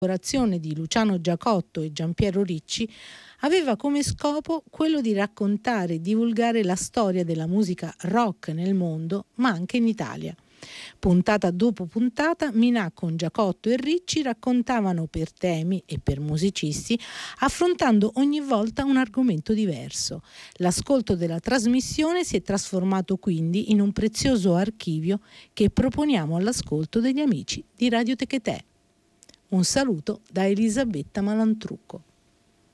collaborazione di Luciano Giacotto e Giampiero Ricci aveva come scopo quello di raccontare e divulgare la storia della musica rock nel mondo, ma anche in Italia. Puntata dopo puntata, Minà con Giacotto e Ricci raccontavano per temi e per musicisti, affrontando ogni volta un argomento diverso. L'ascolto della trasmissione si è trasformato quindi in un prezioso archivio che proponiamo all'ascolto degli amici di Radio Techetè. Un saluto da Elisabetta Malantrucco.